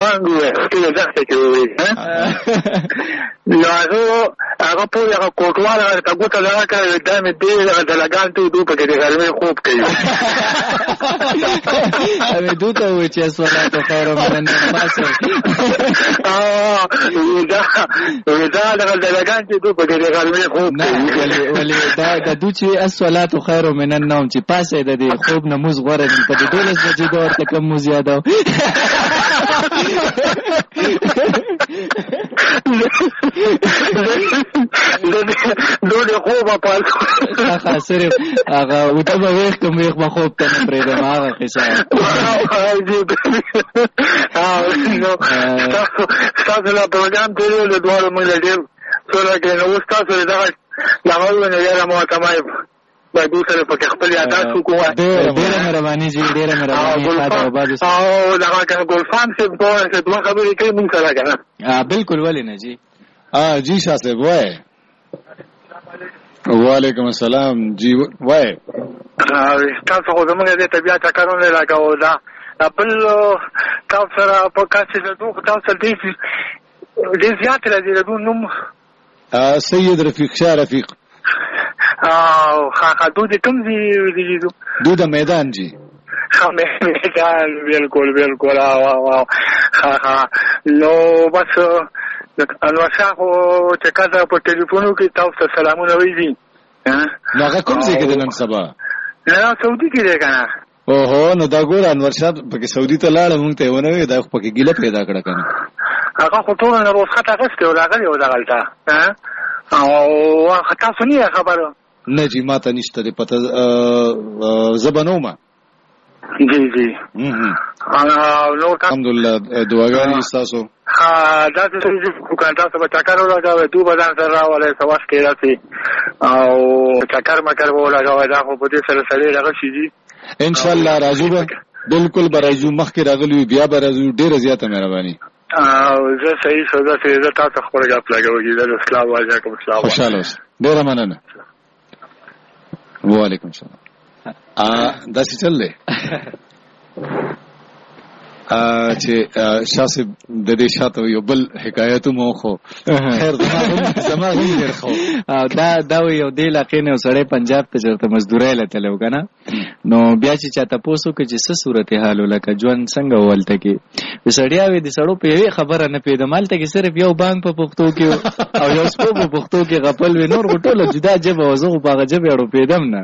بانګ وې ټول ځکه کې وې نو هغه په هغه کوټوال هغه ګوته لګا کړې دا مې دې د لګان ته دوه په دې غرمه خوب کوي اوی دوته و چې صلات خیر من الناس دا د لګان ته دوه په دې غرمه خوب کوي ولی دا د دوی الصلات خیر من النوم چې پاسه د دې خوب نماز غوړه په دې 12 بجې دا ورته کم مو زیاده دوی خوب په صرف هغه وته به وخت کوم یو خوب ته نه پرې دا هغه قصه تاسو لا پروګرام ته له دوه مې لګې سره کې نو تاسو دا لغوي نه یاره مو تمای با دوسره په خپل یادات وکوه ډېر مهرباني جی ډېر مهرباني تاسو باندې او دا څنګه ګلفام څه په څه دوه خبرې کوي مونږ سره کنه بالکل ولې نه جی جی شاه صاحب وای وعلیکم السلام جی وای تاسو خو زموږ د طبيعت کارونه لګاو دا بل تاسو سره په کاسه د دوه تاسو دې زیات راځي د نوم سید رفیق شاه رفیق دود کم دی دود میدان جی میدان بالکل نو بس انوار شاه خو چې کله په ټلیفونو کې تاسو سلامونه وایي نو هغه کوم ځای کې د نن سبا نه سعودي کې دی کنه اوهو نو دا ګور انور شاه پکې سعودي ته لاړ مونږ ته ونه دا پکې ګیله پیدا کړه کنه هغه خو ټول نه روخه تاغسته ولاغلی و دغلطه او تاسو نه خبره نه جی ماته نشته پته زبنومه جی نو الحمدلله دعاګانې تاسو دا څه کوم تاسو به چکر ولاګاوه دوه بدن سره راولې سواس کې راځي او چکر مکر ولاګاوه دا خو په دې سره سره راغشي جی ان شاء الله راځو بالکل برایو مخکې راغلی بیا برایو ډیره زیاته مهرباني زه صحیح سودا زه تاسو خپل غاپ لګوي د اسلام علیکم السلام خوشاله اوسه ډیره مننه وعلیکم السلام دا څه چل دی چې شاسب د دې شاته یو بل حکایت مو خو خیر زما هم ډیر خو دا یو دی علاقې نه سړی پنجاب ته چرته مزدوري لته لو کنه نو بیا چې چاته پوسو کې چې څه صورتحال ولکه ژوند څنګه ولته کې وسړیا وې د سړو په یوه خبره نه پیدا مالته کې صرف یو بانک په پښتو کې او یو سپو په پښتو کې غپل و نور ټوله جدا جبه وزغه په جبه اړو پیدم نه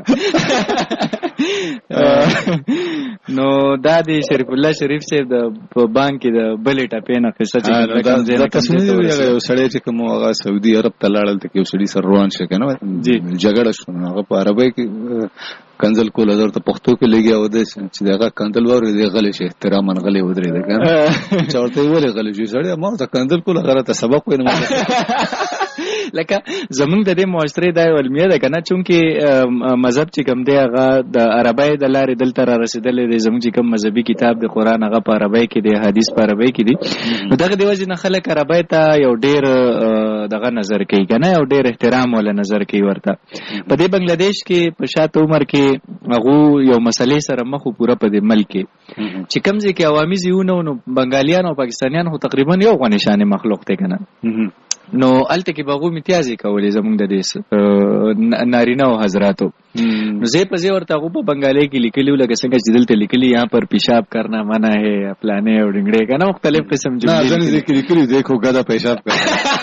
نو دا دی شریف الله شریف سے د بانک د بلې ټاپې نه قصه چې دا تاسو یو سړی چې کوم هغه سعودي عرب ته لاړل ته یو سړی سر روان شي کنه جګړه شو هغه په عربی کې کنزل کول حضرت پښتو کې لګي او د چې دغه کنزل وره دی غلې شه احترام غلې ودرې ده کنه چورته ویلې غلې شي سړی ما ته کنزل کول هغه ته سبق وینم لکه زمونږ د دې معاشره د علمیه ده کنه چونکه مذهب چې کوم دی هغه د عربی د لارې دلته را رسیدلې دی زمونږ چې کوم مذهبي کتاب د قران هغه په عربی کې دی حدیث په عربی کې دی نو دغه دی وجه نه خلک عربی ته یو ډیر دغه نظر کوي کنه یو ډیر احترام ول نظر کوي ورته په دې بنگلاديش کې په شاته عمر کې هغه یو مسلې سره مخ پوره په دې ملک کې چې کوم ځکه عوامي زیونه نو بنگالیان او پاکستانیان هو تقریبا یو غني شان مخلوق ته کنه نو الته کې بغو امتیازي کولې زمونږ د دې نارینه او حضراتو نو زه په زی ورته غو په بنگالي کې لیکلو لکه څنګه چې دلته لیکلي یہاں پر پیشاب کرنا منع ہے پلانے او ډنګړې کنه مختلف قسم جملې نه ځنې لیکلي دیکھو غدا پیشاب کوي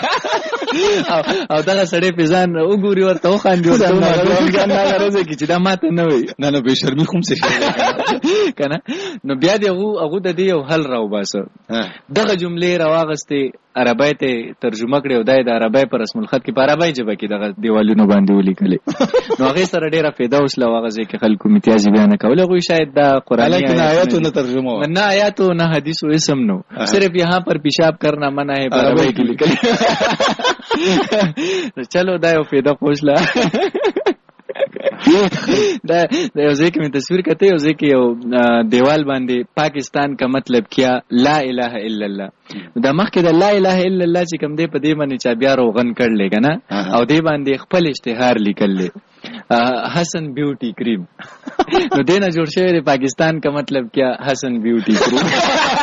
او دا سړی پیزان وګوري ورته وخاندي ورته نه راځي چې دا ماته نه وي نه به شرمي کوم څه کنه نو بیا دی هغه د دې یو حل راو باسه دغه جملې راوغسته عربی ته ترجمه کړو دای د عربی پر رسم الخط کې په عربی ژبه کې دغه دیوالونو باندې ولیکلې نو هغه سره ډیره فایده وشله هغه ځکه خلکو امتیازي بیان کوله غوي شاید دا قرآنی آیاتونه ترجمه نه آیاتو نه حدیثو اسم نو صرف یہاں پر پیشاب کرنا منع ہے عربی کې لیکلې چلو دا یو فایده خوشله دا یو ځکه مې تصویر کته یو ځکه یو دیوال باندې پاکستان کا مطلب کیا لا اله الا الله دا مخکې د لا اله الا الله چې کوم دی په دې باندې چا بیا روغن کړل کنه او دې باندې خپل اشتهار لیکل حسن بیوٹی کریم نو دینه جوړ شوی دی پاکستان کا مطلب کیا حسن بیوٹی کریم